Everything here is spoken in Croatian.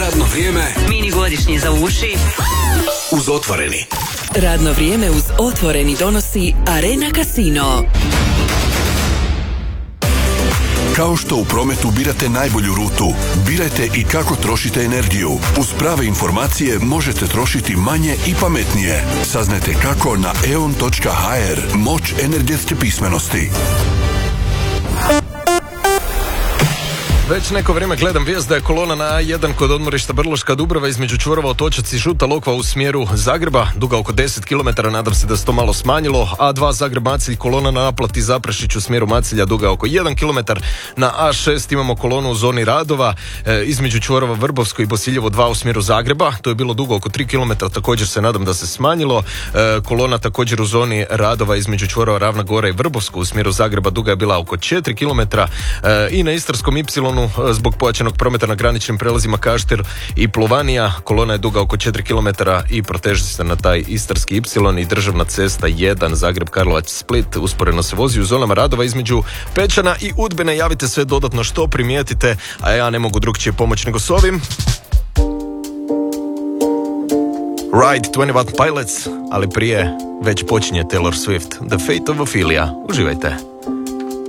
Radno vrijeme. Mini godišnji za uši. Uz Otvoreni. Radno vrijeme uz Otvoreni donosi Arena Casino. Kao što u prometu birate najbolju rutu, birajte i kako trošite energiju. Uz prave informacije možete trošiti manje i pametnije. Saznajte kako na eon.hr. Moć energetske pismenosti. Već neko vrijeme gledam vijest da je kolona na A1 kod odmorišta Brloška Dubrava između čvorova Otočac i Žuta Lokva u smjeru Zagreba, duga oko 10 km, nadam se da se to malo smanjilo. A2 Zagreb-Macilj, kolona na naplati Zaprešić u smjeru Macilja, duga oko 1 km. Na A6 imamo kolonu u zoni radova između čvorova Vrbovsko i Bosiljevo 2 u smjeru Zagreba, to je bilo dugo oko 3 km, također se nadam da se smanjilo. Kolona također u zoni radova između čvorova Ravna Gora i Vrbovsko u smjeru Zagreba, duga je bila oko 4 km. I na Istarskom Y zbog pojačanog prometa na graničnim prelazima Kašter i Plovanija, kolona je duga oko 4 km i proteže se na taj Istarski Y. I državna cesta 1 Zagreb-Karlovac-Split usporeno se vozi u zonama radova između Pečana i Udbine. Javite sve dodatno što primijetite, a ja ne mogu drugčije pomoći nego s ovim. Ride 21 Pilots, ali prije već počinje Taylor Swift, The Fate of Ophelia. Uživajte.